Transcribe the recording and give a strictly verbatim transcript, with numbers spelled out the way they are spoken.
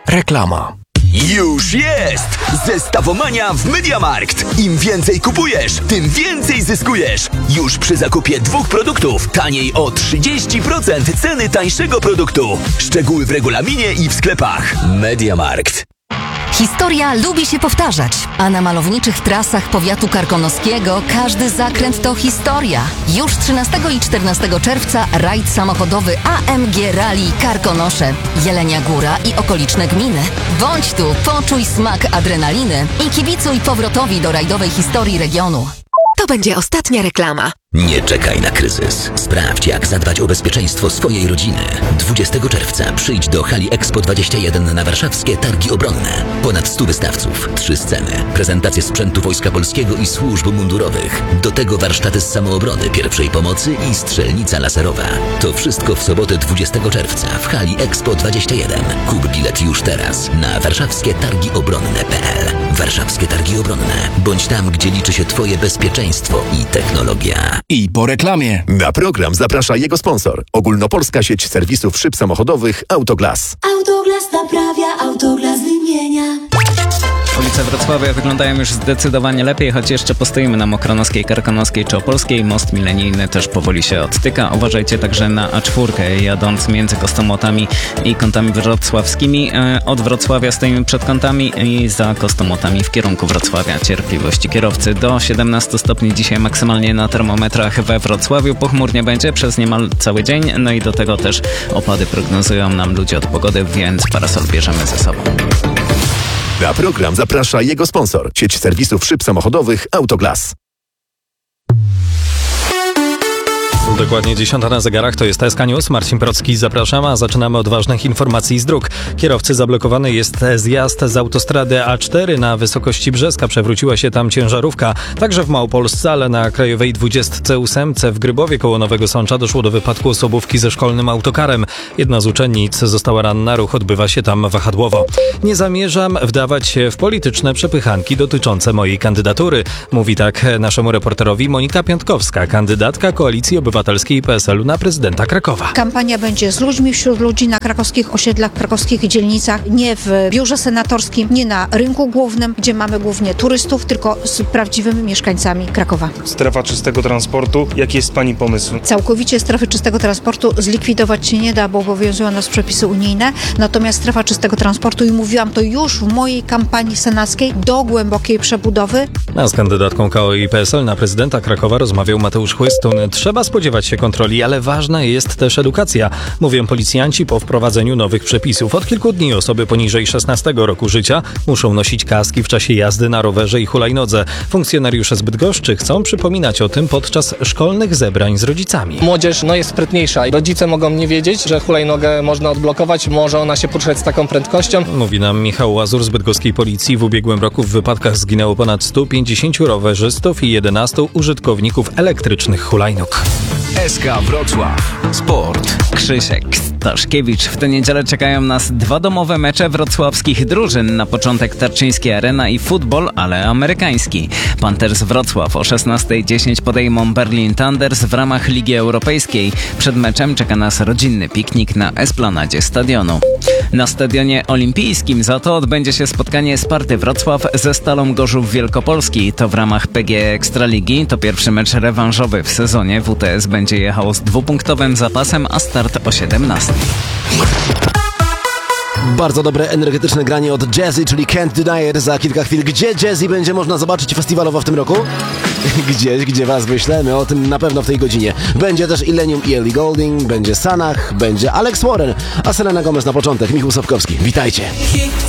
Reklama. Już jest! Zestawomania w MediaMarkt. Im więcej kupujesz, tym więcej zyskujesz. Już przy zakupie dwóch produktów taniej o trzydzieści procent ceny tańszego produktu. Szczegóły w regulaminie i w sklepach. MediaMarkt. Historia lubi się powtarzać, a na malowniczych trasach powiatu karkonoskiego każdy zakręt to historia. Już trzynastego i czternastego czerwca rajd samochodowy A M G Rally Karkonosze, Jelenia Góra i okoliczne gminy. Bądź tu, poczuj smak adrenaliny i kibicuj powrotowi do rajdowej historii regionu. To będzie ostatnia reklama. Nie czekaj na kryzys. Sprawdź, jak zadbać o bezpieczeństwo swojej rodziny. dwudziestego czerwca przyjdź do hali Expo dwadzieścia jeden na warszawskie Targi Obronne. Ponad stu wystawców, trzy sceny, prezentacje sprzętu Wojska Polskiego i służb mundurowych. Do tego warsztaty z samoobrony, pierwszej pomocy i strzelnica laserowa. To wszystko w sobotę dwudziestego czerwca w hali Expo dwadzieścia jeden. Kup bilet już teraz na warszawskie targi obronne kropka p l. Warszawskie Targi Obronne. Bądź tam, gdzie liczy się Twoje bezpieczeństwo i technologia. I po reklamie. Na program zaprasza jego sponsor. Ogólnopolska sieć serwisów szyb samochodowych Autoglas. Autoglas naprawia, Autoglas wymienia. Ulice Wrocławia wyglądają już zdecydowanie lepiej, choć jeszcze postoimy na Mokronoskiej, Karkonoskiej czy Opolskiej. Most milenijny też powoli się odtyka. Uważajcie także na A cztery, jadąc między Kostomłotami i Kątami Wrocławskimi. Od Wrocławia stoimy przed Kątami i za Kostomłotami w kierunku Wrocławia. Cierpliwości kierowcy. Do siedemnastu stopni dzisiaj maksymalnie na termometrach we Wrocławiu. Pochmurnie będzie przez niemal cały dzień. No i do tego też opady prognozują nam ludzie od pogody, więc parasol bierzemy ze sobą. Na program zaprasza jego sponsor. Sieć serwisów szyb samochodowych Autoglas. Dokładnie dziesiąta na zegarach, to jest T S K News. Marcin Procki, zapraszam, a zaczynamy od ważnych informacji z dróg. Kierowcy, zablokowany jest zjazd z autostrady A cztery na wysokości Brzeska. Przewróciła się tam ciężarówka. Także w Małopolsce, ale na Krajowej dwudziestce ósemce w Grybowie koło Nowego Sącza doszło do wypadku osobówki ze szkolnym autokarem. Jedna z uczennic została ranna, ruch odbywa się tam wahadłowo. Nie zamierzam wdawać się w polityczne przepychanki dotyczące mojej kandydatury. Mówi tak naszemu reporterowi Monika Piątkowska, kandydatka Koalicji Obywatelskiej i P S L u na prezydenta Krakowa. Kampania będzie z ludźmi, wśród ludzi, na krakowskich osiedlach, krakowskich dzielnicach, nie w biurze senatorskim, nie na rynku głównym, gdzie mamy głównie turystów, tylko z prawdziwymi mieszkańcami Krakowa. Strefa czystego transportu. Jaki jest Pani pomysł? Całkowicie strefy czystego transportu zlikwidować się nie da, bo obowiązują nas przepisy unijne. Natomiast strefa czystego transportu, i mówiłam to już w mojej kampanii senackiej, do głębokiej przebudowy. A z kandydatką K O i P S L na prezydenta Krakowa rozmawiał Mateusz Chłystun. Trzeba spodziewać się kontroli, ale ważna jest też edukacja. Mówią policjanci po wprowadzeniu nowych przepisów. Od kilku dni osoby poniżej szesnastego roku życia muszą nosić kaski w czasie jazdy na rowerze i hulajnodze. Funkcjonariusze z Bydgoszczy chcą przypominać o tym podczas szkolnych zebrań z rodzicami. Młodzież no, jest sprytniejsza. Rodzice mogą nie wiedzieć, że hulajnogę można odblokować, może ona się poruszać z taką prędkością. Mówi nam Michał Łazur z bydgoskiej policji. W ubiegłym roku w wypadkach zginęło ponad stu pięćdziesięciu rowerzystów i jedenastu użytkowników elektrycznych hulajnóg. S K Wrocław. Sport. Krzysiek Staszkiewicz. W tę niedzielę czekają nas dwa domowe mecze wrocławskich drużyn. Na początek Tarczyński Arena i futbol, ale amerykański. Panthers Wrocław o szesnasta dziesięć podejmą Berlin Thunders w ramach Ligi Europejskiej. Przed meczem czeka nas rodzinny piknik na esplanadzie stadionu. Na Stadionie Olimpijskim za to odbędzie się spotkanie Sparty Wrocław ze Stalą Gorzów Wielkopolski. To w ramach P G E Ekstraligi. To pierwszy mecz rewanżowy w sezonie. W T S będzie jechał z dwupunktowym zapasem, a start o siedemnastej. Bardzo dobre, energetyczne granie od Jazzy, czyli Can't Deny It za kilka chwil. Gdzie Jazzy będzie można zobaczyć festiwalowo w tym roku? Gdzieś, gdzie was wyślemy, o tym na pewno w tej godzinie. Będzie też Illenium i Ellie Goulding, będzie Sanach, będzie Alex Warren, a Selena Gomez na początek. Michał Sapkowski, witajcie.